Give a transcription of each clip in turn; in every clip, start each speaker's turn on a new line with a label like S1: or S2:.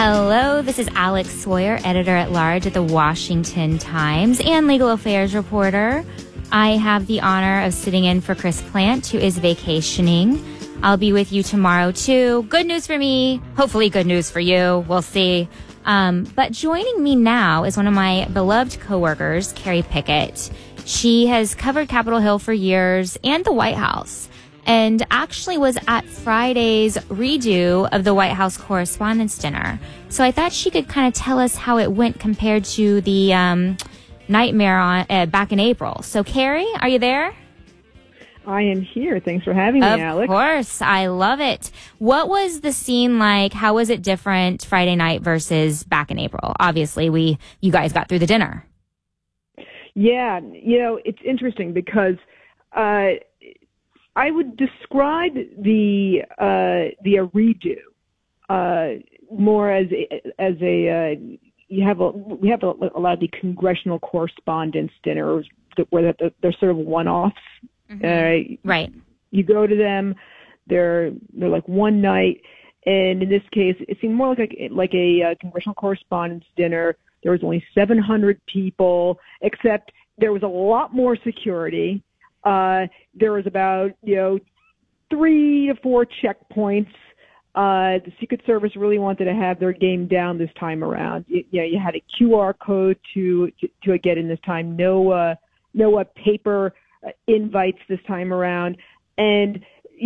S1: Hello, this is Alex Sawyer, editor-at-large at the Washington Times and legal affairs reporter. I have the honor of sitting in for Chris Plant, who is vacationing. I'll be with you tomorrow, too. Good news for me. Hopefully good news for you. We'll see. But joining me now is one of my beloved coworkers, Carrie Pickett. She has covered Capitol Hill for years and the White House, and actually was at Friday's redo of the White House Correspondents' Dinner. So I thought she could kind of tell us how it went compared to the nightmare back in April. So, Carrie, are you there?
S2: I am here. Thanks for having me, Alex.
S1: Of course. I love it. What was the scene like? How was it different Friday night versus back in April? Obviously, you guys got through the dinner.
S2: Yeah, it's interesting because I would describe the redo more as a we have a lot of the congressional correspondence dinners where they're sort of one-offs.
S1: Mm-hmm. Right.
S2: You go to them, they're like one night, and in this case, it seemed more like a congressional correspondence dinner. There was only 700 people, except there was a lot more security. There was about 3 to 4 checkpoints. The Secret Service really wanted to have their game down this time around. You had a QR code to get in this time. No paper invites this time around, and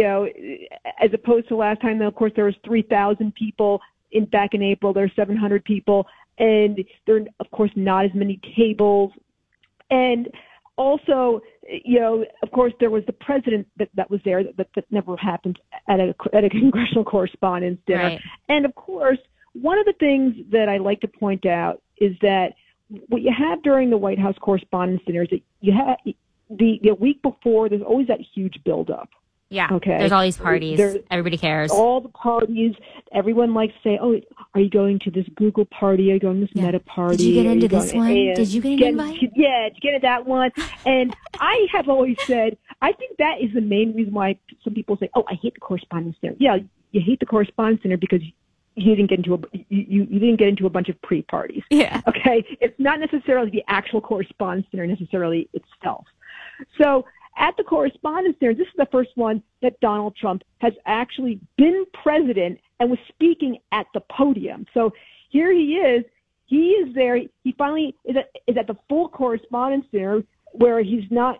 S2: as opposed to last time, of course there was 3,000 people back in April. There's 700 people, and there are of course not as many tables, and also, of course, there was the president that was there that never happened at a congressional correspondence dinner.
S1: Right.
S2: And of course, one of the things that I like to point out is that what you have during the White House Correspondence Dinner is that you have the week before, there's always that huge buildup.
S1: Yeah.
S2: Okay.
S1: There's all these parties. Everybody cares.
S2: All the parties. Everyone likes to say, "Oh, are you going to this Google party? Are you going to this Meta party?
S1: Did you get into this one? Did you get an invite?
S2: Yeah, did you get into that one?" And I have always said, I think that is the main reason why some people say, "Oh, I hate the correspondence dinner." Yeah, you hate the correspondence dinner because you didn't get into you didn't get into a bunch of pre-parties.
S1: Yeah.
S2: Okay. It's not necessarily the actual correspondence dinner necessarily itself. So, at the Correspondence Dinner, this is the first one that Donald Trump has actually been president and was speaking at the podium. So here he is. He is there. He finally is at the full Correspondence Dinner where he's not,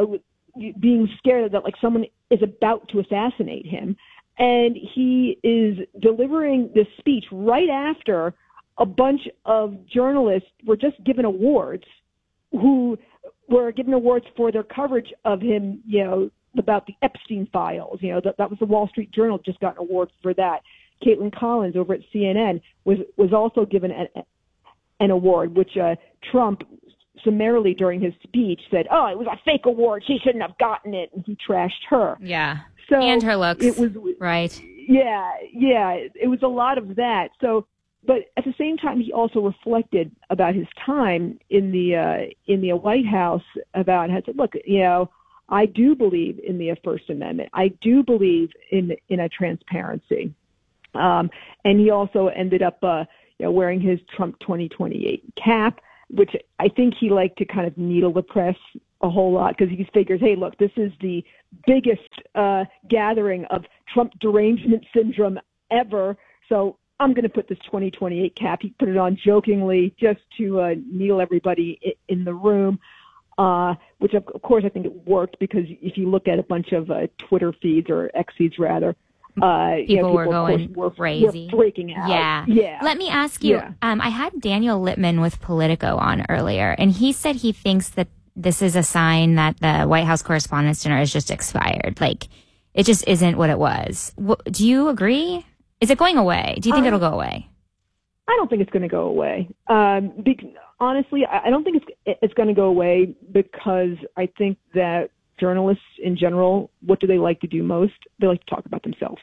S2: being scared that like someone is about to assassinate him. And he is delivering this speech right after a bunch of journalists were just given awards who were given awards for their coverage of him, about the Epstein files. That was the Wall Street Journal just got an award for that. Caitlin Collins over at CNN was also given an award, which Trump summarily during his speech said, "Oh, it was a fake award. She shouldn't have gotten it," and he trashed her.
S1: Yeah.
S2: So
S1: and her looks.
S2: It was
S1: right.
S2: Yeah. It was a lot of that. So. But at the same time, he also reflected about his time in the White House about how said, look, I do believe in the First Amendment. I do believe in a transparency. And he also ended up wearing his Trump 2028 cap, which I think he liked to kind of needle the press a whole lot because he figures, hey, look, this is the biggest gathering of Trump derangement syndrome ever. So I'm going to put this 2028 cap. He put it on jokingly just to needle everybody in the room, which of course I think it worked because if you look at a bunch of Twitter feeds or X feeds rather,
S1: people were going crazy.
S2: Were freaking out. Yeah.
S1: Let me ask you, I had Daniel Lippman with Politico on earlier, and he said he thinks that this is a sign that the White House Correspondents' Dinner is just expired. Like, it just isn't what it was. Do you agree? Is it going away? Do you think it'll go away?
S2: I don't think it's going to go away. Honestly, I don't think it's going to go away because I think that journalists in general, what do they like to do most? They like to talk about themselves.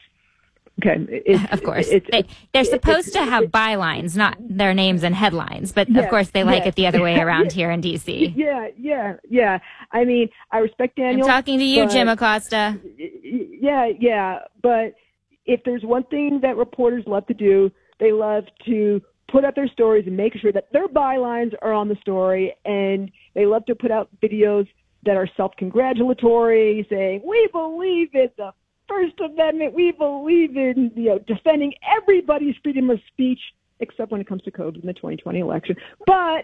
S2: Okay.
S1: Of course. They're supposed to have bylines, not their names and headlines, but of course they like it the other way around here in D.C.
S2: Yeah. I mean, I respect Daniel.
S1: I'm talking to you, Jim Acosta.
S2: Yeah. But if there's one thing that reporters love to do, They love to put out their stories and make sure that their bylines are on the story. And they love to put out videos that are self-congratulatory, saying, we believe in the First Amendment. We believe in, defending everybody's freedom of speech, except when it comes to COVID in the 2020 election. But,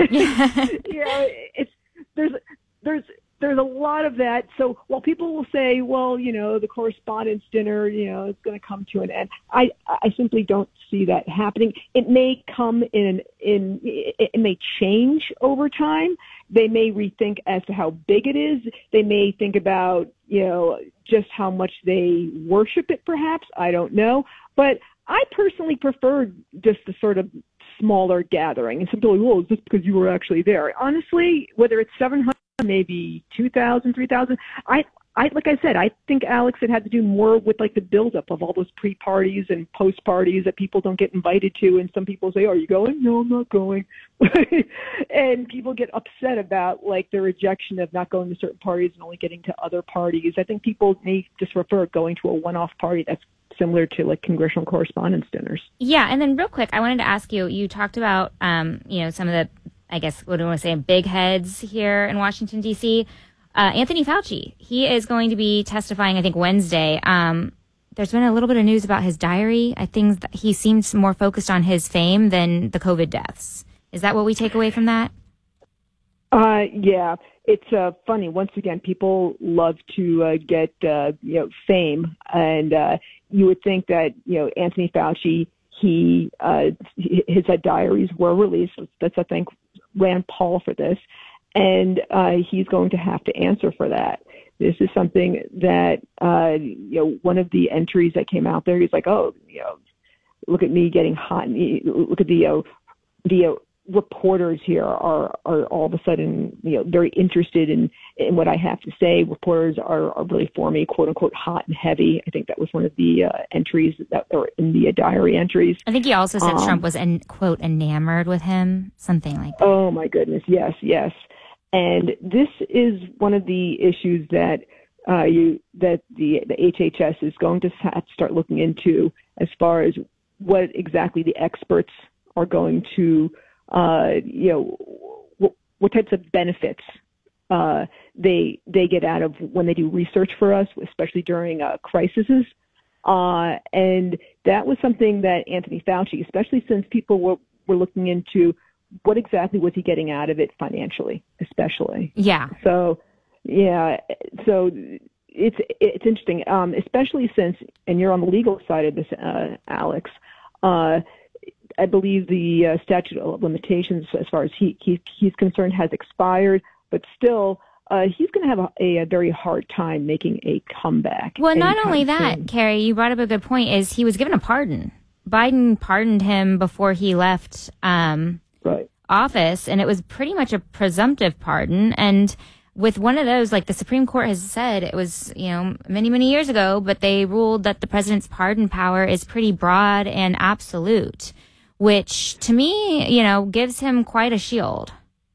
S2: there's a lot of that. So while people will say, well, the Correspondents' Dinner, is going to come to an end, I simply don't see that happening. It may come it may change over time. They may rethink as to how big it is. They may think about, just how much they worship it, perhaps. I don't know. But I personally prefer just the sort of smaller gathering. And some people are like, well, is this because you were actually there? Honestly, whether it's 700, maybe 2,000, 3,000, like I said, I think, Alex, it had to do more with like the buildup of all those pre-parties and post-parties that people don't get invited to. And some people say, are you going? No, I'm not going. And people get upset about like the rejection of not going to certain parties and only getting to other parties. I think people may just prefer going to a one-off party that's similar to like Congressional Correspondents' Dinners.
S1: Yeah. And then real quick, I wanted to ask you, you talked about, some of the, I guess, what do I want to say, big heads here in Washington, D.C., Anthony Fauci. He is going to be testifying, I think, Wednesday. There's been a little bit of news about his diary. I think that he seems more focused on his fame than the COVID deaths. Is that what we take away from that?
S2: Yeah. It's funny. Once again, people love to get fame, and you would think that Anthony Fauci, his diaries were released. That's, I think, Rand Paul for this. And he's going to have to answer for that. This is something that, one of the entries that came out there, he's like, oh, look at me getting hot. Look at the reporters here are all of a sudden, very interested in what I have to say. Reporters are really for me, quote unquote, hot and heavy. I think that was one of the entries that were in the diary entries.
S1: I think he also said Trump was, quote, enamored with him, something like that.
S2: Oh my goodness. Yes. And this is one of the issues that the HHS is going to have to start looking into, as far as what exactly the experts are going to, what types of benefits they get out of when they do research for us, especially during crises. And that was something that Anthony Fauci, especially since people were looking into what exactly was he getting out of it financially, especially.
S1: Yeah.
S2: So it's interesting, especially since, and you're on the legal side of this, Alex. I believe the statute of limitations, as far as he's concerned, has expired, but still, he's going to have a very hard time making a comeback.
S1: Well, not only that, soon. Carrie, you brought up a good point, is he was given a pardon. Biden pardoned him before he left office, and it was pretty much a presumptive pardon. And with one of those, like the Supreme Court has said, it was, many, many years ago, but they ruled that the president's pardon power is pretty broad and absolute, which to me, gives him quite a shield.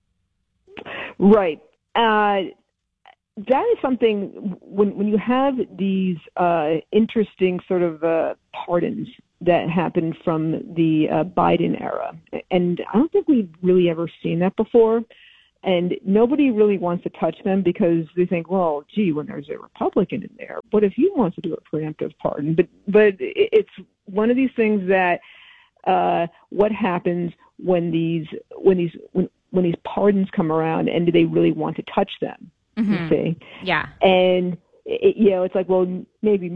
S2: Right. That is something, when you have these interesting sort of pardons that happened from the Biden era, and I don't think we've really ever seen that before, and nobody really wants to touch them because they think, well, gee, when there's a Republican in there, what if he wants to do a preemptive pardon? But it's one of these things that what happens when these pardons come around, and do they really want to touch them?
S1: Mm-hmm.
S2: You see?
S1: Yeah.
S2: And it's like, well, maybe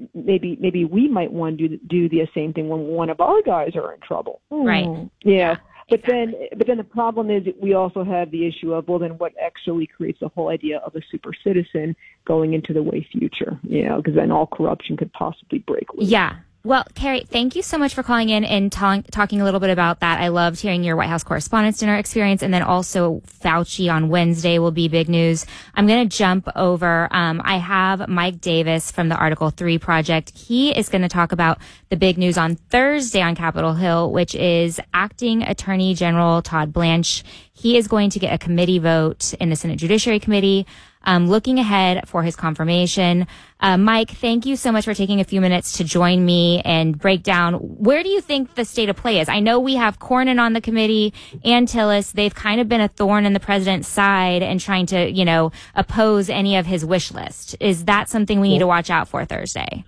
S2: we might want to do the same thing when one of our guys are in trouble.
S1: Right.
S2: Yeah. But
S1: exactly.
S2: then the problem is that we also have the issue of, well, then what actually creates the whole idea of a super citizen going into the way future, because then all corruption could possibly break loose.
S1: Yeah. Well, Carrie, thank you so much for calling in and talking a little bit about that. I loved hearing your White House Correspondents' Dinner experience, and then also Fauci on Wednesday will be big news. I'm going to jump over. I have Mike Davis from the Article 3 Project. He is going to talk about the big news on Thursday on Capitol Hill, which is Acting Attorney General Todd Blanche. He is going to get a committee vote in the Senate Judiciary Committee looking ahead for his confirmation. Mike, thank you so much for taking a few minutes to join me and break down where do you think the state of play is? I know we have Cornyn on the committee and Tillis. They've kind of been a thorn in the president's side and trying to, oppose any of his wish list. Is that something we need to watch out for Thursday?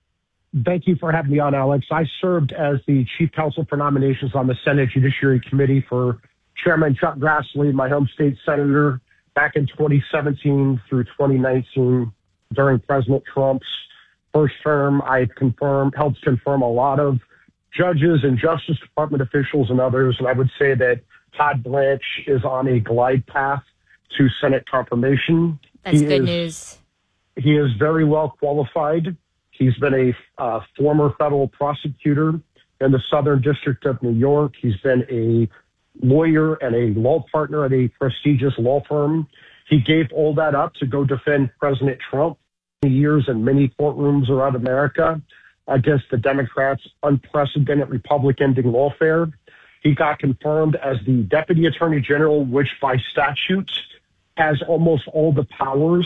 S3: Thank you for having me on, Alex. I served as the chief counsel for nominations on the Senate Judiciary Committee for Chairman Chuck Grassley, my home state senator, back in 2017 through 2019 during President Trump's first term. I helped confirm a lot of judges and Justice Department officials and others, and I would say that Todd Blanche is on a glide path to Senate confirmation.
S1: That's good news.
S3: He is very well qualified. He's been a former federal prosecutor in the Southern District of New York. He's been a lawyer and a law partner at a prestigious law firm. He gave all that up to go defend President Trump for years in many courtrooms around America against the Democrats' unprecedented Republic-ending lawfare. He got confirmed as the Deputy Attorney General, which by statute has almost all the powers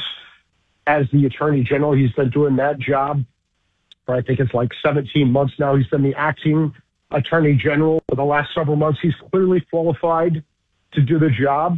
S3: as the Attorney General. He's been doing that job for I think it's like 17 months now. He's been the acting Attorney General for the last several months. He's clearly qualified to do the job.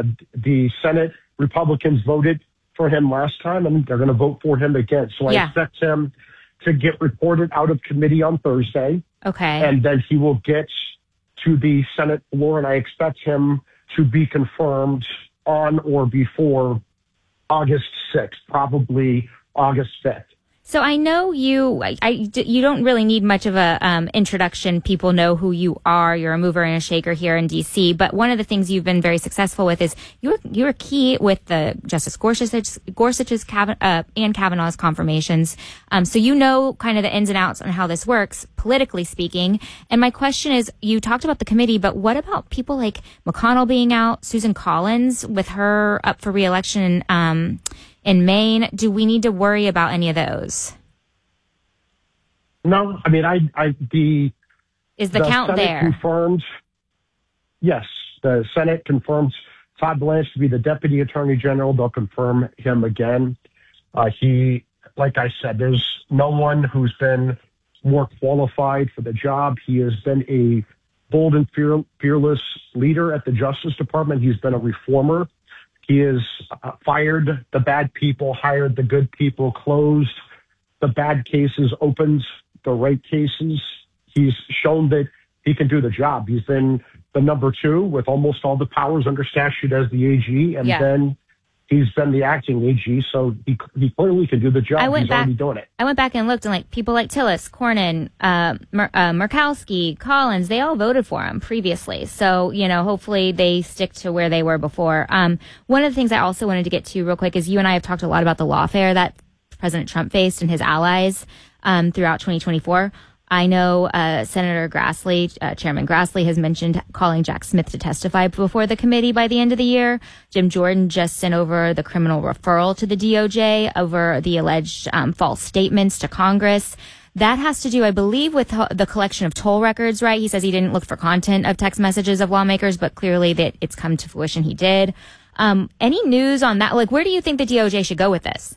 S3: The Senate Republicans voted for him last time, and they're going to vote for him again. So I expect him to get reported out of committee on Thursday.
S1: Okay.
S3: And then he will get to the Senate floor, and I expect him to be confirmed on or before August 6th, probably August 5th.
S1: So I know you don't really need much of a introduction. People know who you are. You're a mover and a shaker here in D.C. But one of the things you've been very successful with is you were key with the Justice Gorsuch's and Kavanaugh's confirmations. So you know kind of the ins and outs on how this works, politically speaking. And my question is, you talked about the committee, but what about people like McConnell being out, Susan Collins with her up for reelection in Maine? Do we need to worry about any of those?
S3: No, I mean,
S1: is the count
S3: Senate
S1: there?
S3: Confirmed, yes, the Senate confirmed Todd Blanche to be the Deputy Attorney General. They'll confirm him again. Like I said, there's no one who's been more qualified for the job. He has been a bold and fearless leader at the Justice Department. He's been a reformer. He has fired the bad people, hired the good people, closed the bad cases, opened the right cases. He's shown that he can do the job. He's been the number 2 with almost all the powers under statute as the AG, and then he's been the acting AG, so he clearly can do the job. He's already doing it.
S1: I went back and looked, and people like Tillis, Cornyn, Murkowski, Collins, they all voted for him previously. So, hopefully they stick to where they were before. One of the things I also wanted to get to real quick is you and I have talked a lot about the lawfare that President Trump faced and his allies throughout 2024. I know Senator Grassley, Chairman Grassley, has mentioned calling Jack Smith to testify before the committee by the end of the year. Jim Jordan just sent over the criminal referral to the DOJ over the alleged false statements to Congress. That has to do, I believe, with the collection of toll records, right? He says he didn't look for content of text messages of lawmakers, but clearly that it's come to fruition he did. Any news on that? Where do you think the DOJ should go with this?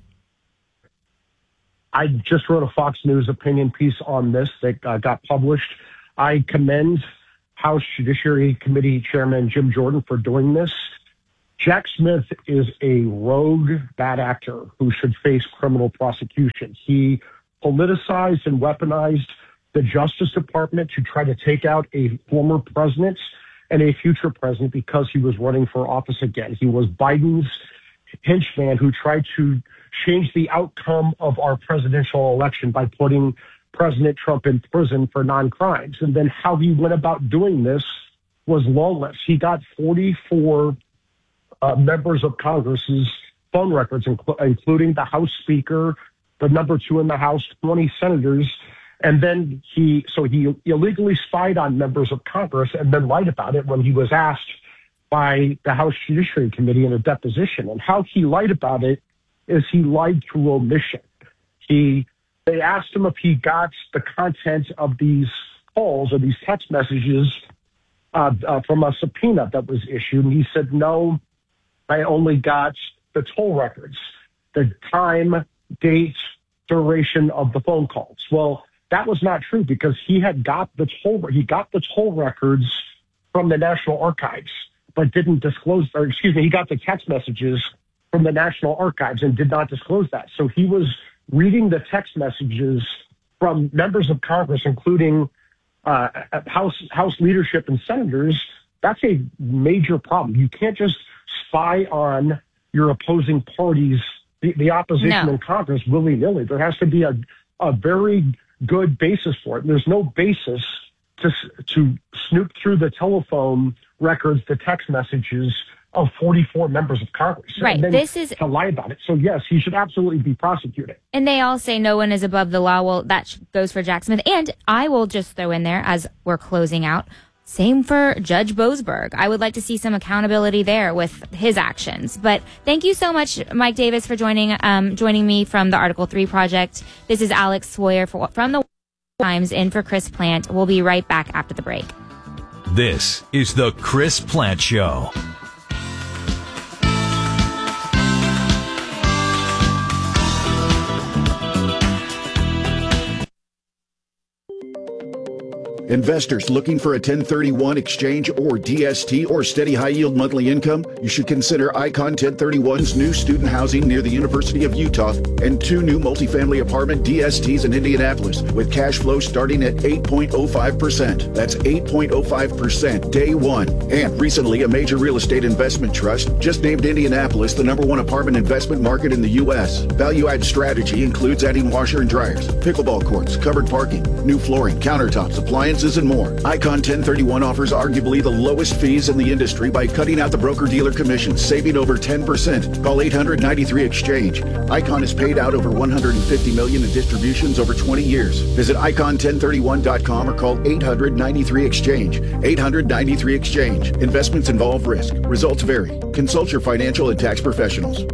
S3: I just wrote a Fox News opinion piece on this that got published. I commend House Judiciary Committee Chairman Jim Jordan for doing this. Jack Smith is a rogue bad actor who should face criminal prosecution. He politicized and weaponized the Justice Department to try to take out a former president and a future president because he was running for office again. He was Biden's henchman who tried to change the outcome of our presidential election by putting President Trump in prison for non-crimes. And then how he went about doing this was lawless. He got 44 members of Congress's phone records, including the House Speaker, the number 2 in the House, 20 senators. And then he illegally spied on members of Congress and then lied about it when he was asked by the House Judiciary Committee in a deposition. And how he lied about it is he lied through omission. They asked him if he got the content of these calls or these text messages from a subpoena that was issued. And he said, no, I only got the toll records, the time, date, duration of the phone calls. Well, that was not true because he got the toll records from the National Archives, but didn't disclose, he got the text messages from the National Archives and did not disclose that. So he was reading the text messages from members of Congress, including House leadership and senators. That's a major problem. You can't just spy on your opposing parties, the opposition in Congress, willy-nilly. There has to be a very good basis for it. And there's no basis to snoop through the telephone records, the text messages of 44 members of Congress.
S1: Right.
S3: And then to lie about it. So, yes, he should absolutely be prosecuted.
S1: And they all say no one is above the law. Well, that goes for Jack Smith. And I will just throw in there, as we're closing out, same for Judge Boasberg. I would like to see some accountability there with his actions. But thank you so much, Mike Davis, for joining me from the Article 3 Project. This is Alex Sawyer from the Times in for Chris Plante. We'll be right back after the break.
S4: This is the Chris Plante Show.
S5: Investors looking for a 1031 exchange or DST or steady high-yield monthly income? You should consider Icon 1031's new student housing near the University of Utah and 2 new multifamily apartment DSTs in Indianapolis with cash flow starting at 8.05%. That's 8.05% day one. And recently, a major real estate investment trust just named Indianapolis the #1 apartment investment market in the U.S. Value-add strategy includes adding washer and dryers, pickleball courts, covered parking, new flooring, countertops, appliances, and more. Icon 1031 offers arguably the lowest fees in the industry by cutting out the broker-dealer commission, saving over 10%. Call 800-93-EXCHANGE. Icon has paid out over $150 million in distributions over 20 years. Visit icon1031.com or call 800-93-EXCHANGE. 800-93-EXCHANGE. Investments involve risk. Results vary. Consult your financial and tax professionals.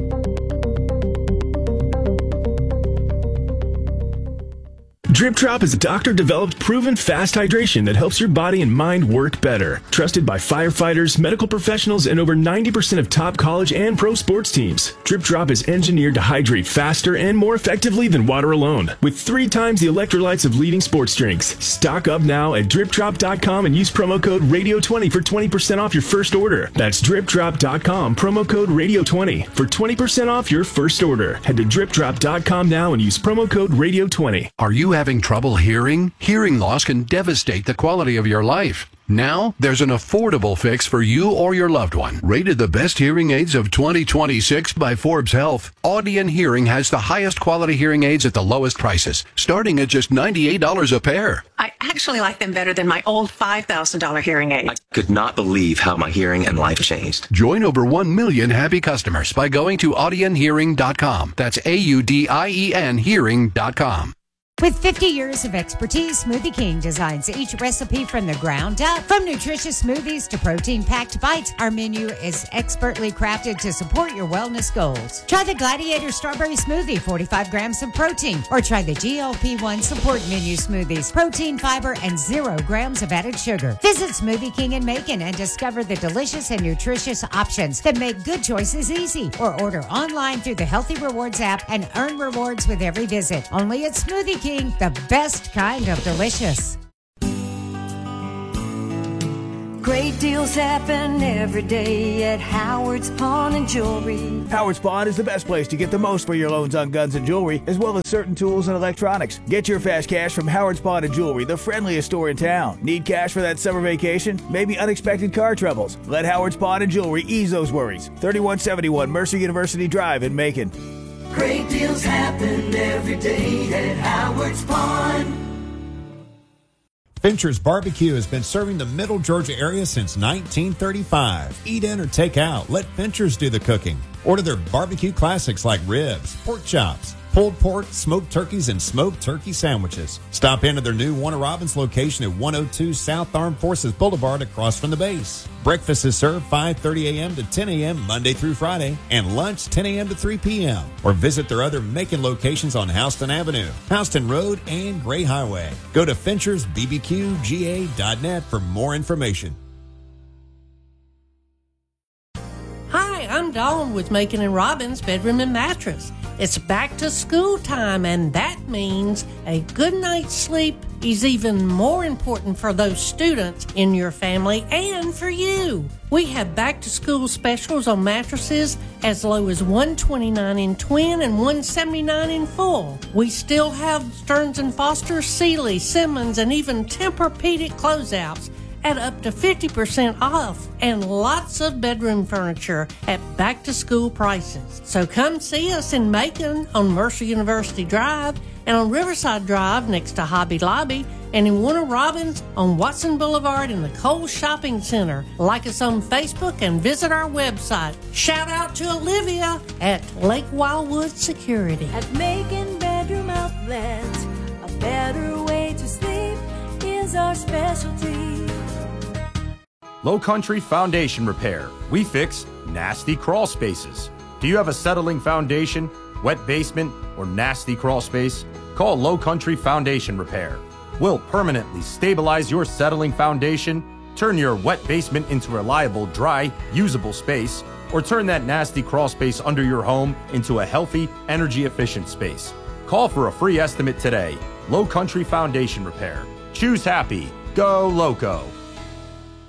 S6: Drip Drop is a doctor-developed, proven fast hydration that helps your body and mind work better. Trusted by firefighters, medical professionals, and over 90% of top college and pro sports teams. Drip Drop is engineered to hydrate faster and more effectively than water alone, with 3 times the electrolytes of leading sports drinks. Stock up now at DripDrop.com and use promo code Radio20 for 20% off your first order. That's DripDrop.com, promo code Radio20 for 20% off your first order. Head to DripDrop.com now and use promo code Radio20.
S7: Are you having trouble hearing? Hearing loss can devastate the quality of your life. Now, there's an affordable fix for you or your loved one. Rated the best hearing aids of 2026 by Forbes Health, Audion Hearing has the highest quality hearing aids at the lowest prices, starting at just $98 a pair.
S8: I actually like them better than my old $5,000 hearing aid.
S9: I could not believe how my hearing and life changed.
S7: Join over 1 million happy customers by going to audionhearing.com. That's AUDIEN hearing.com.
S10: With 50 years of expertise, Smoothie King designs each recipe from the ground up. From nutritious smoothies to protein-packed bites, our menu is expertly crafted to support your wellness goals. Try the Gladiator Strawberry Smoothie, 45 grams of protein, or try the GLP-1 Support Menu Smoothies, protein, fiber, and 0 grams of added sugar. Visit Smoothie King in Macon and discover the delicious and nutritious options that make good choices easy. Or order online through the Healthy Rewards app and earn rewards with every visit. Only at Smoothie King. The best kind of delicious.
S11: Great deals happen every day at Howard's Pawn and Jewelry.
S12: Howard's Pawn is the best place to get the most for your loans on guns and jewelry, as well as certain tools and electronics. Get your fast cash from Howard's Pawn and Jewelry, the friendliest store in town. Need cash for that summer vacation? Maybe unexpected car troubles? Let Howard's Pawn and Jewelry ease those worries. 3171 Mercer University Drive in Macon.
S11: Great deals happen every day at Howard's Pawn.
S13: Fincher's Barbecue has been serving the Middle Georgia area since 1935. Eat in or take out. Let Fincher's do the cooking. Order their barbecue classics like ribs, pork chops, pulled pork, smoked turkeys, and smoked turkey sandwiches. Stop into their new Warner Robins location at 102 South Armed Forces Boulevard across from the base. Breakfast is served 5:30 a.m. to 10 a.m. Monday through Friday, and lunch 10 a.m. to 3 p.m. Or visit their other Macon locations on Houston Avenue, Houston Road, and Gray Highway. Go to FinchersBBQGA.net for more information.
S14: Hi, I'm it on with Macon and Robbins Bedroom and Mattress. It's back to school time, and that means a good night's sleep is even more important for those students in your family and for you. We have back to school specials on mattresses as low as $129 in twin and $179 in full. We still have Stearns & Foster, Sealy, Simmons, and even Tempur-Pedic closeouts at up to 50% off, and lots of bedroom furniture at back-to-school prices. So come see us in Macon on Mercer University Drive and on Riverside Drive next to Hobby Lobby, and in Warner Robins on Watson Boulevard in the Kohl's Shopping Center. Like us on Facebook and visit our website. Shout out to Olivia at Lake Wildwood Security.
S11: At Macon Bedroom Outlet, a better way to sleep is our specialty.
S15: Low Country Foundation Repair. We fix nasty crawl spaces. Do you have a settling foundation, wet basement, or nasty crawl space? Call Low Country Foundation Repair. We'll permanently stabilize your settling foundation, turn your wet basement into reliable, dry, usable space, or turn that nasty crawl space under your home into a healthy, energy-efficient space. Call for a free estimate today. Low Country Foundation Repair. Choose happy. Go Loco.